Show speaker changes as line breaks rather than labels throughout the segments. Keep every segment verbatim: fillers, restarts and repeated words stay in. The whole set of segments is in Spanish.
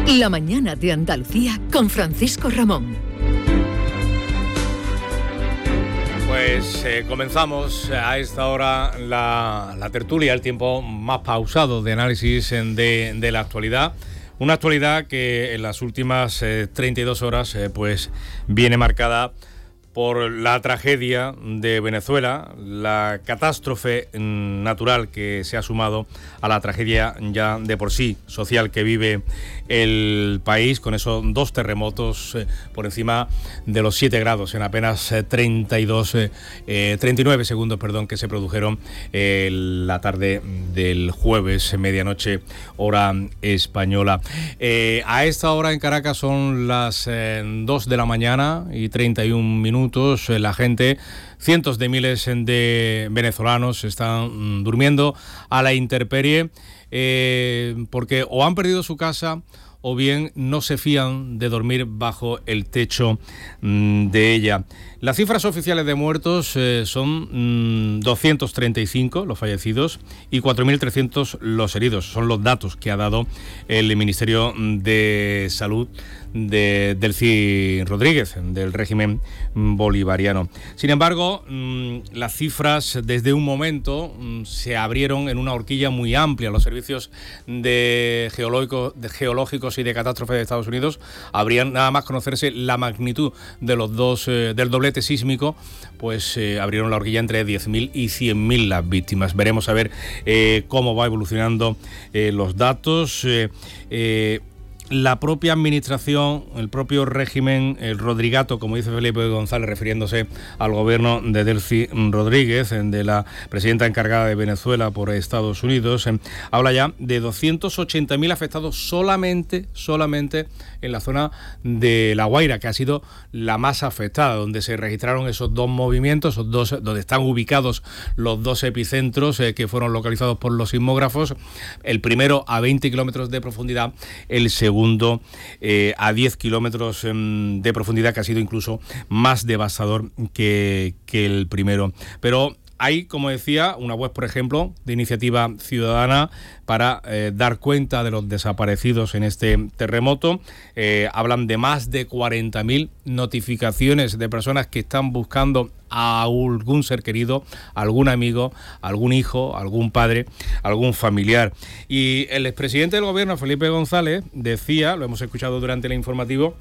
La mañana de Andalucía con Francisco Ramón.
Pues eh, comenzamos a esta hora la, la tertulia, el tiempo más pausado de análisis de, de la actualidad. Una actualidad que en las últimas eh, treinta y dos horas eh, pues viene marcada por la tragedia de Venezuela, la catástrofe natural que se ha sumado a la tragedia ya de por sí social que vive el país, con esos dos terremotos eh, por encima de los siete grados en apenas eh, treinta y dos, eh, eh, treinta y nueve segundos perdón, que se produjeron eh, la tarde del jueves, medianoche, hora española. Eh, a esta hora en Caracas son las eh, dos de la mañana y treinta y un minutos. La gente, cientos de miles de venezolanos están durmiendo a la intemperie eh, porque o han perdido su casa o bien no se fían de dormir bajo el techo mmm, de ella. Las cifras oficiales de muertos eh, son mmm, doscientos treinta y cinco los fallecidos y cuatro mil trescientos los heridos. Son los datos que ha dado el Ministerio de Salud de Delcy Rodríguez, del régimen bolivariano. Sin embargo, mmm, las cifras desde un momento mmm, se abrieron en una horquilla muy amplia. Los servicios de, geológico, de geológicos y de catástrofes de Estados Unidos habrían nada más conocerse la magnitud de los dos eh, del doblete sísmico, pues eh, abrieron la horquilla entre diez mil y cien mil las víctimas. Veremos a ver eh, cómo va evolucionando eh, los datos. Eh, eh, La propia administración, el propio régimen, el Rodrigato, como dice Felipe González, refiriéndose al gobierno de Delcy Rodríguez, de la presidenta encargada de Venezuela por Estados Unidos, eh, habla ya de doscientos ochenta mil afectados solamente, solamente en la zona de La Guaira, que ha sido la más afectada, donde se registraron esos dos movimientos, esos dos, donde están ubicados los dos epicentros eh, que fueron localizados por los sismógrafos, el primero a veinte kilómetros de profundidad, el segundo segundo eh, a diez kilómetros eh, de profundidad, que ha sido incluso más devastador que, que el primero. Pero hay, como decía, una web, por ejemplo, de Iniciativa Ciudadana para eh, dar cuenta de los desaparecidos en este terremoto. Eh, hablan de más de cuarenta mil notificaciones de personas que están buscando a algún ser querido, algún amigo, algún hijo, algún padre, algún familiar. Y el expresidente del gobierno, Felipe González, decía, lo hemos escuchado durante el informativo,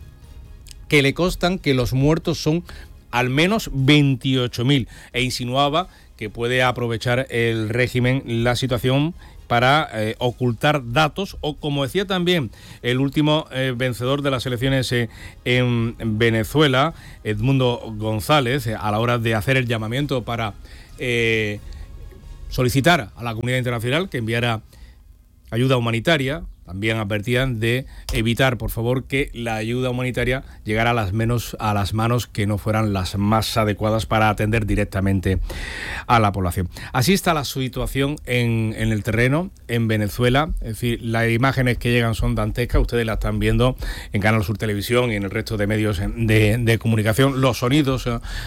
que le constan que los muertos son al menos veintiocho mil, e insinuaba que puede aprovechar el régimen la situación para eh, ocultar datos, o como decía también el último eh, vencedor de las elecciones eh, en Venezuela, Edmundo González, eh, a la hora de hacer el llamamiento para eh, solicitar a la comunidad internacional que enviara ayuda humanitaria. También advertían de evitar, por favor, que la ayuda humanitaria llegara a las, menos, a las manos que no fueran las más adecuadas para atender directamente a la población. Así está la situación en, en el terreno, en Venezuela. Es decir, las imágenes que llegan son dantescas. Ustedes las están viendo en Canal Sur Televisión y en el resto de medios de, de comunicación. Los sonidos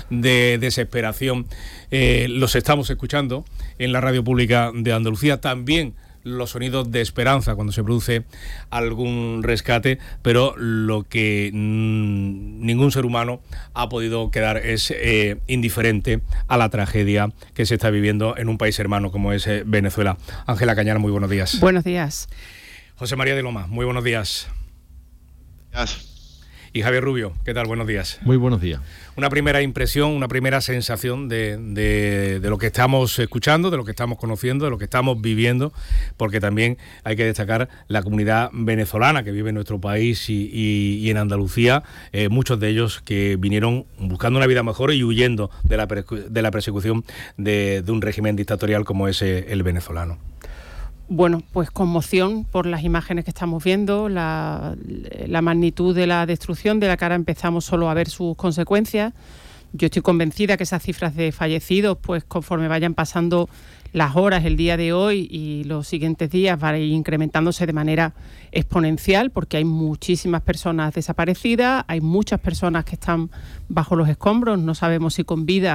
de desesperación eh, los estamos escuchando en la radio pública de Andalucía. También los sonidos de esperanza cuando se produce algún rescate, pero lo que mmm, ningún ser humano ha podido quedar es eh, indiferente a la tragedia que se está viviendo en un país hermano como es eh, Venezuela. Ángela Cañar, muy buenos días.
Buenos días.
José María de Loma, muy buenos días.
Gracias.
Y Javier Rubio, ¿qué tal? Buenos días.
Muy buenos días.
Una primera impresión, una primera sensación de, de, de lo que estamos escuchando, de lo que estamos conociendo, de lo que estamos viviendo, porque también hay que destacar la comunidad venezolana que vive en nuestro país y, y, y en Andalucía, eh, muchos de ellos que vinieron buscando una vida mejor y huyendo de la, de la persecución de, de un régimen dictatorial como es el venezolano.
Bueno, pues conmoción por las imágenes que estamos viendo, la, la magnitud de la destrucción de la que ahora empezamos solo a ver sus consecuencias. Yo estoy convencida que esas cifras de fallecidos, pues conforme vayan pasando las horas, el día de hoy y los siguientes días, van a ir incrementándose de manera exponencial, porque hay muchísimas personas desaparecidas, hay muchas personas que están bajo los escombros, no sabemos si con vida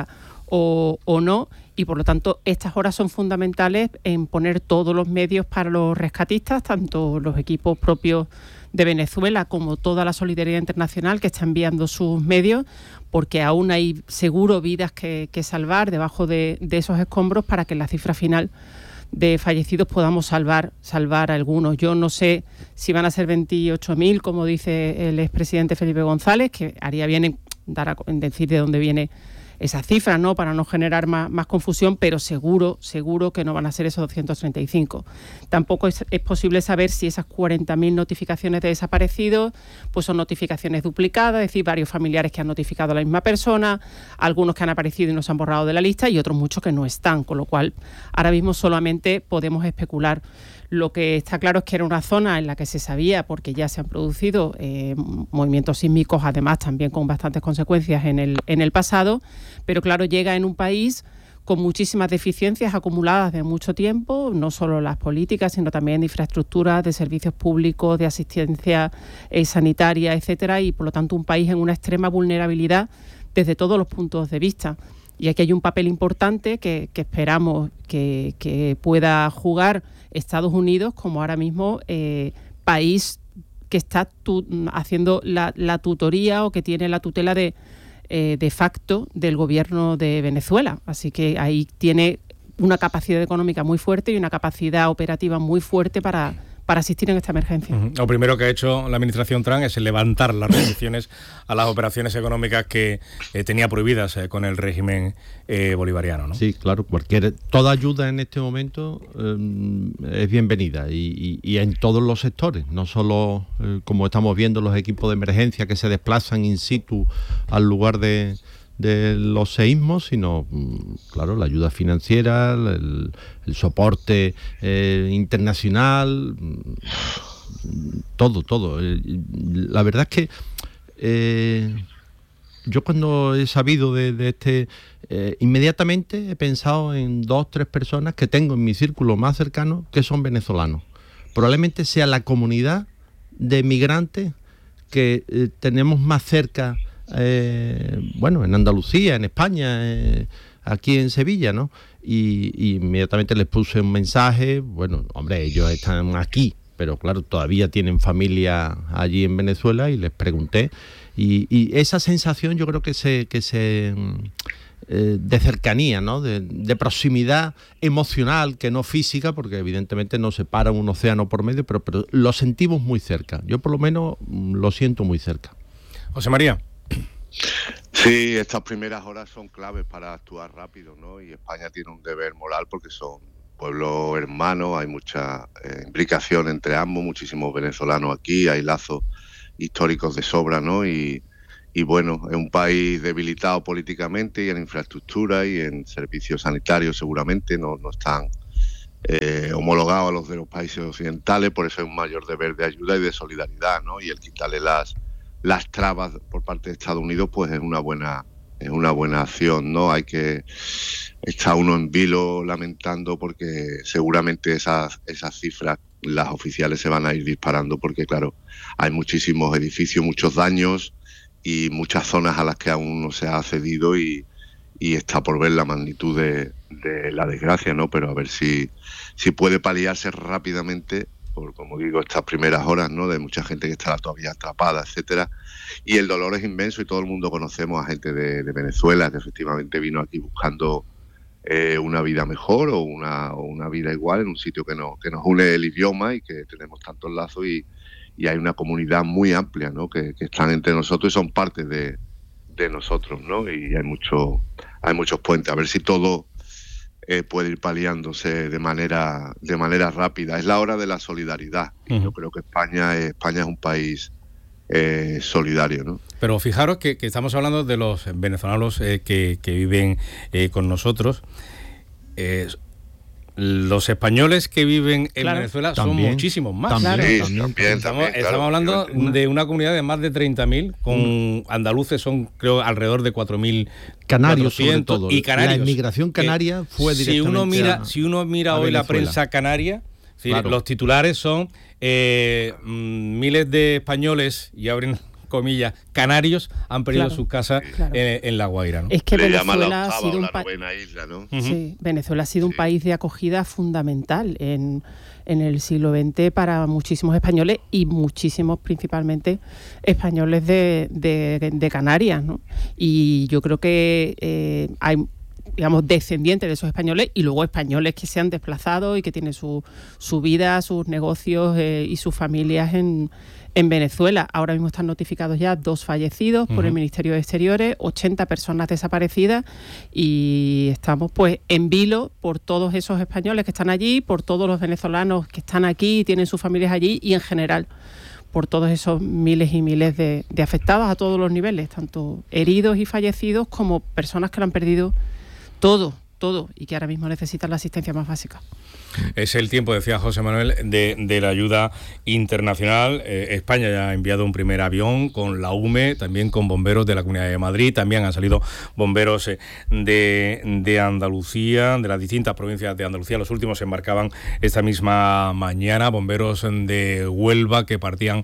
o, o no, y por lo tanto estas horas son fundamentales en poner todos los medios para los rescatistas, tanto los equipos propios de Venezuela como toda la solidaridad internacional que está enviando sus medios, porque aún hay seguro vidas que, que salvar debajo de, de esos escombros para que en la cifra final de fallecidos podamos salvar salvar a algunos. Yo no sé si van a ser veintiocho mil, como dice el expresidente Felipe González, que haría bien en, dar a, en decir de dónde viene esa cifra, ¿no?, para no generar más, más confusión, pero seguro, seguro que no van a ser esos doscientos treinta y cinco. Tampoco es, es posible saber si esas cuarenta mil notificaciones de desaparecidos pues son notificaciones duplicadas, es decir, varios familiares que han notificado a la misma persona, algunos que han aparecido y no se han borrado de la lista y otros muchos que no están, con lo cual ahora mismo solamente podemos especular. Lo que está claro es que era una zona en la que se sabía, porque ya se han producido eh, movimientos sísmicos, además también con bastantes consecuencias en el, en el pasado, pero claro, llega en un país con muchísimas deficiencias acumuladas de mucho tiempo, no solo las políticas, sino también de infraestructuras, de servicios públicos, de asistencia eh, sanitaria, etcétera, y por lo tanto un país en una extrema vulnerabilidad desde todos los puntos de vista. Y aquí hay un papel importante que, que esperamos que, que pueda jugar Estados Unidos como ahora mismo eh, país que está tu, haciendo la, la tutoría o que tiene la tutela de, eh, de facto del gobierno de Venezuela. Así que ahí tiene una capacidad económica muy fuerte y una capacidad operativa muy fuerte para... para asistir en esta emergencia. Uh-huh.
Lo primero que ha hecho la administración Trump es levantar las restricciones a las operaciones económicas que eh, tenía prohibidas eh, con el régimen eh, bolivariano, ¿no?
Sí, claro, cualquier toda ayuda en este momento eh, es bienvenida y, y, y en todos los sectores, no solo eh, como estamos viendo los equipos de emergencia que se desplazan in situ al lugar de de los seísmos, sino, claro, la ayuda financiera, el, el soporte eh, internacional, todo, todo. La verdad es que eh, yo cuando he sabido de, de este, eh, inmediatamente he pensado en dos, tres personas que tengo en mi círculo más cercano que son venezolanos. Probablemente sea la comunidad de migrantes que eh, tenemos más cerca. Eh, bueno, en Andalucía, en España, eh, aquí en Sevilla, ¿no? Y, y inmediatamente les puse un mensaje. Bueno, hombre, ellos están aquí, pero claro, todavía tienen familia allí en Venezuela y les pregunté. Y, y esa sensación yo creo que se, que se eh, de cercanía, ¿no? De, de proximidad emocional, que no física, porque evidentemente nos separa un océano por medio, pero, pero lo sentimos muy cerca. Yo por lo menos lo siento muy cerca.
José María.
Sí, estas primeras horas son claves para actuar rápido, ¿no? Y España tiene un deber moral porque son pueblos hermanos, hay mucha eh, implicación entre ambos, muchísimos venezolanos aquí, hay lazos históricos de sobra, ¿no? Y, y bueno, es un país debilitado políticamente y en infraestructura y en servicios sanitarios seguramente no, no están eh, homologados a los de los países occidentales, por eso es un mayor deber de ayuda y de solidaridad, ¿no? Y el quitarle las las trabas por parte de Estados Unidos pues es una buena es una buena acción, ¿no? Hay que estar uno en vilo lamentando porque seguramente esas esas cifras, las oficiales, se van a ir disparando porque claro, hay muchísimos edificios, muchos daños y muchas zonas a las que aún no se ha accedido y, y está por ver la magnitud de, de la desgracia, ¿no? Pero a ver si si puede paliarse rápidamente por, como digo, estas primeras horas, ¿no? De mucha gente que está todavía atrapada, etcétera. Y el dolor es inmenso y todo el mundo conocemos a gente de, de Venezuela que efectivamente vino aquí buscando eh, una vida mejor o una, o una vida igual en un sitio que, no, que nos une el idioma y que tenemos tantos lazos y, y hay una comunidad muy amplia, ¿no? Que, que están entre nosotros y son parte de, de nosotros, ¿no? Y hay mucho, hay muchos puentes. A ver si todo Eh, puede ir paliándose de manera de manera rápida. Es la hora de la solidaridad. Uh-huh. Y yo creo que España, España es un país eh, solidario, ¿no?
Pero fijaros que, que estamos hablando de los venezolanos eh, que, que viven eh, con nosotros. Eh, los españoles que viven en claro. Venezuela
también,
son muchísimos más.
También,
claro.
sí,
también,
también,
estamos,
también, claro,
estamos hablando de una comunidad de más de treinta mil, con mm. andaluces son, creo, alrededor de cuatro mil.
Canarios, sobre todo.
Y canarios.
La inmigración canaria fue
si
directamente
uno mira,
a,
Si uno mira hoy
Venezuela.
La prensa canaria, ¿sí?
Claro.
Los titulares son eh, miles de españoles, y abren comillas, canarios han perdido
Claro,
sus casas
claro.
en, en La Guaira, ¿no?
Es que
Le llaman la
Venezuela ha
octava
sido
o
un
la
país.
novena isla, ¿no?
Ujú.
Sí, Venezuela ha sido un
Sí.
país de acogida fundamental en, en el siglo veinte para muchísimos españoles y muchísimos, principalmente, españoles de, de, de Canarias, ¿no? Y yo creo que eh, hay, digamos, descendientes de esos españoles y luego españoles que se han desplazado y que tienen su, su vida, sus negocios eh, y sus familias en, en Venezuela. Ahora mismo están notificados ya dos fallecidos por el
Ujú.
Ministerio de Exteriores, ochenta personas desaparecidas y estamos pues en vilo por todos esos españoles que están allí, por todos los venezolanos que están aquí y tienen sus familias allí y en general por todos esos miles y miles de, de afectados a todos los niveles, tanto heridos y fallecidos como personas que lo han perdido todo, todo, y que ahora mismo necesitan la asistencia más básica.
Es el tiempo, decía José Manuel, de, de la ayuda internacional. Eh, España ya ha enviado un primer avión con la U M E, también con bomberos de la Comunidad de Madrid, también han salido bomberos eh, de, de Andalucía, de las distintas provincias de Andalucía. Los últimos se embarcaban esta misma mañana, bomberos de Huelva que partían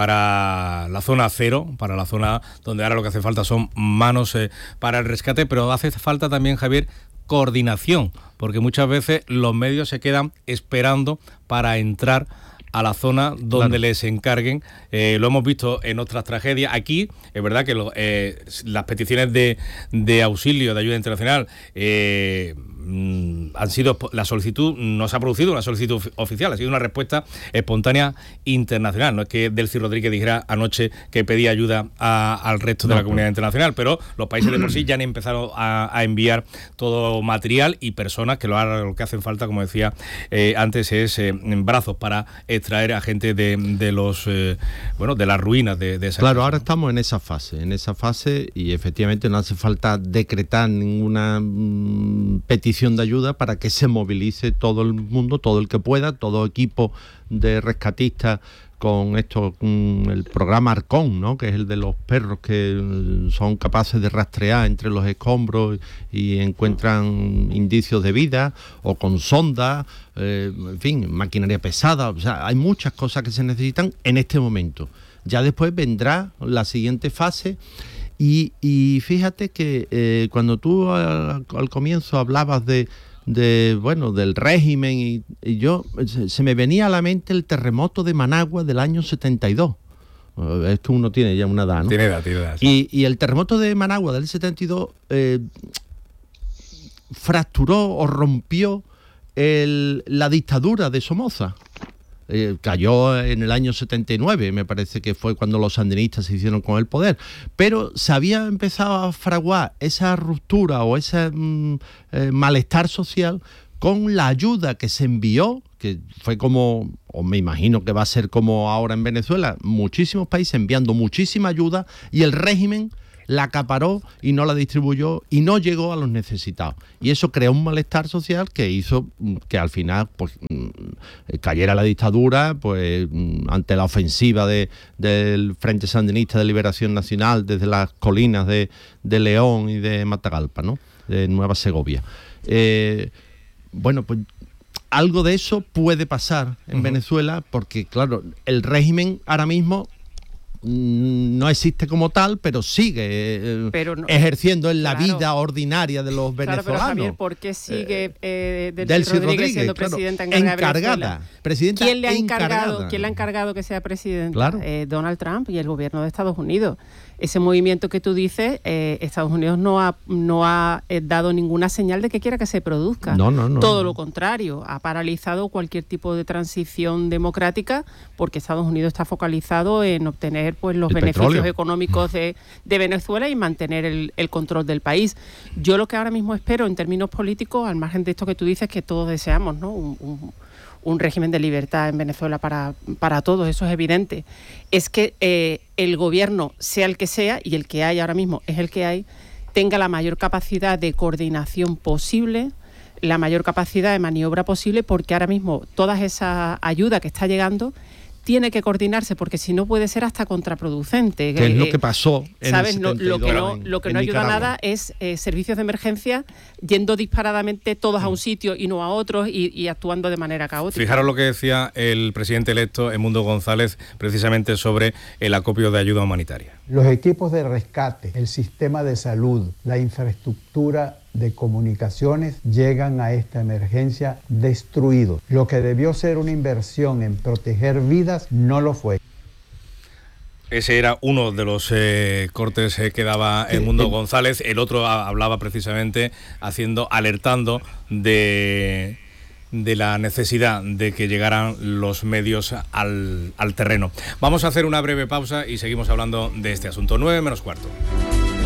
para la zona cero, para la zona donde ahora lo que hace falta son manos eh, para el rescate, pero hace falta también, Javier, coordinación, porque muchas veces los medios se quedan esperando para entrar a la zona donde
Claro. les
les encarguen. Eh, lo hemos visto en otras tragedias. Aquí es verdad que lo, eh, las peticiones de, de auxilio, de ayuda internacional, eh, mm, han sido, la solicitud no se ha producido una solicitud oficial, ha sido una respuesta espontánea internacional. No es que Delcy Rodríguez dijera anoche que pedía ayuda a, al resto de
No,
la comunidad
no.
internacional, pero los países de por sí ya han empezado a, a enviar todo material y personas que lo, ahora lo que hacen falta, como decía eh, antes, es eh, brazos para extraer a gente de, de los eh, bueno de las ruinas de, de esa
Claro,
casa,
ahora
¿no?
estamos en esa fase, en esa fase y efectivamente no hace falta decretar ninguna mm, petición de ayuda para que se movilice todo el mundo, todo el que pueda, todo equipo de rescatistas con esto, mm, el programa Arcón, ¿no? Que es el de los perros que mm, son capaces de rastrear entre los escombros y encuentran indicios de vida, o con sondas, eh, en fin, maquinaria pesada. O sea, hay muchas cosas que se necesitan en este momento. Ya después vendrá la siguiente fase. Y, y fíjate que eh, cuando tú al, al comienzo hablabas de, de bueno del régimen y, y yo se, se me venía a la mente el terremoto de Managua del año setenta y dos. Eh, Es que uno tiene ya una edad, ¿no?
Tiene edad, tiene edad, sí.
Y, y el terremoto de Managua del setenta y dos eh, fracturó o rompió el, la dictadura de Somoza. Eh, cayó en el año setenta y nueve, me parece que fue cuando los sandinistas se hicieron con el poder, pero se había empezado a fraguar esa ruptura o ese mm, eh, malestar social con la ayuda que se envió, que fue como, o me imagino que va a ser como ahora en Venezuela, muchísimos países enviando muchísima ayuda y el régimen la acaparó y no la distribuyó y no llegó a los necesitados. Y eso creó un malestar social que hizo que al final pues cayera la dictadura pues ante la ofensiva de, del Frente Sandinista de Liberación Nacional desde las colinas de, de León y de Matagalpa, ¿no? De Nueva Segovia. Eh, bueno, pues algo de eso puede pasar en uh-huh. Venezuela porque, claro, el régimen ahora mismo no existe como tal, pero sigue eh, pero no, ejerciendo en la claro, vida ordinaria de los venezolanos.
Claro, pero Javier, ¿por qué sigue eh, Delcy,
Delcy
Rodríguez,
Rodríguez
siendo
claro,
presidenta encargada,
encargada presidenta
¿Quién le ha encargado,
encargada.
¿quién le ha encargado que sea presidenta?
Claro.
Eh, Donald Trump y el gobierno de Estados Unidos. Ese movimiento que tú dices, eh, Estados Unidos no ha, no ha eh, dado ninguna señal de que quiera que se produzca.
No, no, no.
Todo lo contrario, ha paralizado cualquier tipo de transición democrática porque Estados Unidos está focalizado en obtener pues los el beneficios petróleo. económicos de, de Venezuela y mantener el, el control del país. Yo lo que ahora mismo espero en términos políticos, al margen de esto que tú dices, que todos deseamos, ¿no? Un, un, un régimen de libertad en Venezuela para, para todos, eso es evidente, es que eh, el gobierno, sea el que sea, y el que hay ahora mismo es el que hay, tenga la mayor capacidad de coordinación posible, la mayor capacidad de maniobra posible, porque ahora mismo toda esa ayuda que está llegando tiene que coordinarse, porque si no puede ser hasta contraproducente.
Que es lo
eh,
que pasó en
¿sabes?
el
Lo,
setenta y dos
lo que no,
en,
lo que
en
no ayuda
Nicaragua.
nada es eh, servicios de emergencia yendo disparadamente todos a un sitio y no a otros y, y actuando de manera caótica.
Fijaros lo que decía el presidente electo, Edmundo González, precisamente sobre el acopio de ayuda humanitaria.
Los equipos de rescate, el sistema de salud, la infraestructura de comunicaciones llegan a esta emergencia destruidos. Lo que debió ser una inversión en proteger vidas no lo fue.
Ese era uno de los eh, cortes eh, que daba Edmundo sí, González. El otro a, hablaba precisamente haciendo, alertando de... de la necesidad de que llegaran los medios al, al terreno. Vamos a hacer una breve pausa y seguimos hablando de este asunto. nueve menos cuarto.